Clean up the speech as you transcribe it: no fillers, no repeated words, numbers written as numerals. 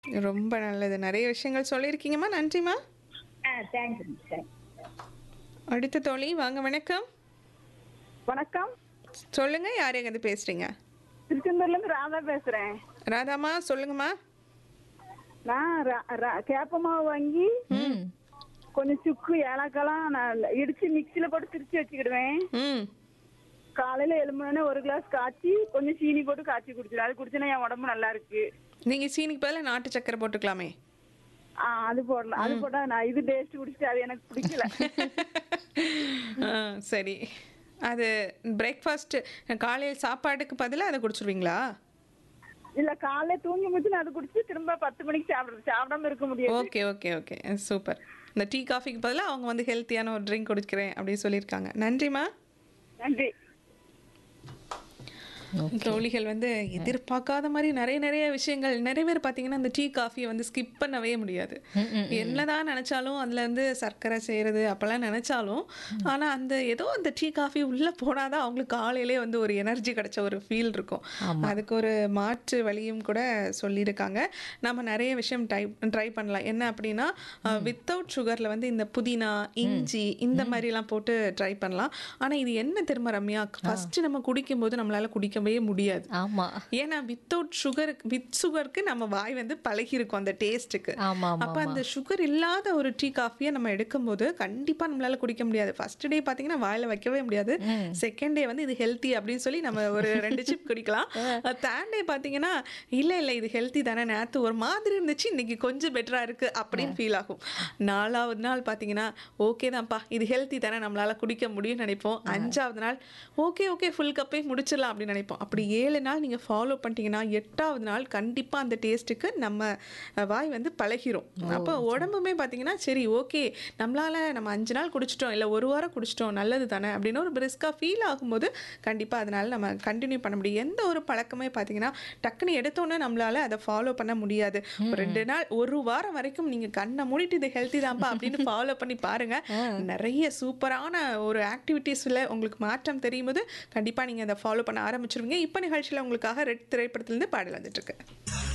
ரொம்ப நல்லது. நெறைய விஷயங்கள் சொல்லியிருக்கீங்கம்மா. நன்றிம்மா. தேங்க்யூ. தேங்க்ஸ். அடுத்த தோழி வாங்க வணக்கம். வணக்கம். சொல்லுங்க யார் எங்கேருந்து பேசுறீங்க? திருச்செந்தூர்ல இருந்து ராதா பேசுறேன். ராதாம்மா சொல்லுங்கம்மா. நான் கேப்ப மாவு வாங்கி ம். கொஞ்சம் சுக்கு ஏலக்காய்லாம் நான் இடிச்சு மிக்சியில போட்டு திரிச்சு வச்சுக்கிடுவேன். ம். காலையில எழும்புனே ஒரு கிளாஸ் காய்ச்சி கொஞ்சம் சீனி போட்டு காய்ச்சி குடிச்சிடும். அது குடிச்சனா என் உடம்பு நல்லா இருக்கு. நீங்க சீனிக்கு பதிலா நாட்டு சக்கரை போட்டுக்கலாமே. அது போடலாம். அது போட்டா நான் இது டேஸ்ட் குடிச்சிட்டு அது எனக்கு பிடிக்கல. சரி. அது பிரேக்ஃபாஸ்ட் காலையில் சாப்பாட்டுக்கு பதிலா அதை குடிச்சிருவீங்களா? இல்ல காலையில தூங்கி முடிச்சு நான் அது குடிச்சு திரும்ப 10 மணிக்கு சாப்பிடாம இருக்க முடியாது. Okay okay okay super. இந்த டீ காஃபிக்கு பதிலா அவங்க வந்து ஹெல்த்தியான ஒரு ட்ரிங்க் குடிக்கிறேன் அப்படின்னு சொல்லியிருக்காங்க. நன்றிம்மா. நன்றி. தோழிகள் வந்து எதிர்பார்க்காத மாதிரி நிறைய நிறைய விஷயங்கள் நிறைய பேர் பார்த்தீங்கன்னா இந்த டீ காஃபியை வந்து ஸ்கிப் பண்ணவே முடியாது. என்னதான் நினைச்சாலும் அதில் வந்து சர்க்கரை செய்கிறது அப்போல்லாம் நினைச்சாலும் ஆனால் அந்த ஏதோ அந்த டீ காஃபி உள்ளே போனாதான் அவங்களுக்கு காலையிலே வந்து ஒரு எனர்ஜி கிடைச்ச ஒரு ஃபீல் இருக்கும். அதுக்கு ஒரு மாற்று வழியும் கூட சொல்லியிருக்காங்க. நம்ம நிறைய விஷயம் ட்ரை பண்ணலாம். என்ன அப்படின்னா வித்தவுட் சுகரில் வந்து இந்த புதினா இஞ்சி இந்த மாதிரிலாம் போட்டு ட்ரை பண்ணலாம். ஆனால் இது என்ன தெரியுமா ரம்யா, ஃபர்ஸ்ட் நம்ம குடிக்கும்போது நம்மளால குடிக்கவே முடியாது. ஆமா. ஏன்னா வித்தவுட் சுகருக்கு நம்ம வாய் வந்து பழகி இருக்கும் அந்த டேஸ்ட்டுக்கு. அப்ப அந்த சுகர் இல்லாத ஒரு டீ காஃபியை நம்ம எடுக்கும்போது கண்டிப்பா நம்மளால குடிக்க முடியாது. ஃபர்ஸ்ட் டே பாத்தீங்கன்னா வாயில வைக்கவே முடியாது. செகண்ட் டே வந்து இது ஹெல்த்தி அப்படின்னு சொல்லி நம்ம ஒரு 2 சிப் குடிக்கலாம். தேர்ட் டே பாத்தீங்கன்னா இல்ல இல்ல இது ஹெல்த்தி தானே, நேத்து ஒரு மாதிரி இருந்துச்சு இன்னைக்கு கொஞ்சம் பெட்டரா இருக்கு அப்படின்னு ஃபீல் ஆகும். 4வது நாள் பாத்தீங்கன்னா ஓகே தான்ப்பா இது ஹெல்த்தி தானே நம்மளால குடிக்க முடியும்னு நினைப்போம். 5வது நாள் ஓகே ஓகே ஃபுல் கப்பே முடிச்சிடலாம் அப்படின்னு நினைப்போம். அப்படி 7 நாள் நீங்கள் ஃபாலோ பண்ணிட்டீங்கன்னா 8வது நாள் கண்டிப்பாக அந்த டேஸ்ட்டுக்கு நம்ம வாய் வந்து பழகிரும். அப்போ உடம்புமே பார்த்தீங்கன்னா சரி ஓகே நம்மளால் நம்ம 5 நாள் குடிச்சிட்டோம் இல்லை ஒரு வாரம் குடிச்சிட்டோம் நல்லது தானே அப்படின்னு ஒரு பிரிஸ்காக ஃபீல் ஆகும்போது கண்டிப்பாக அதனால் நம்ம கண்டினியூ பண்ண முடியும். எந்த ஒரு பழக்கமே பார்த்தீங்கன்னா டக்குன்னு எடுத்தோன்னே நம்மளால் அதை ஃபாலோ பண்ண முடியாது. ஒரு 2 நாள் ஒரு வாரம் வரைக்கும் நீங்கள் கண்ணை மூடிட்டு இது ஹெல்த்தி தான்ப்பா அப்படின்னு ஃபாலோ பண்ணி பாருங்கள். நிறைய சூப்பரான ஒரு ஆக்டிவிட்டீஸில் உங்களுக்கு மாற்றம் தெரியும் போது கண்டிப்பாக நீங்கள் அதை ஃபாலோ பண்ண ஆரம்பிச்சிருவீங்க. இப்போ நிகழ்ச்சியில் உங்களுக்காக ரெட் திரைப்படத்திலிருந்து பாடல் வந்துட்டு இருக்கு.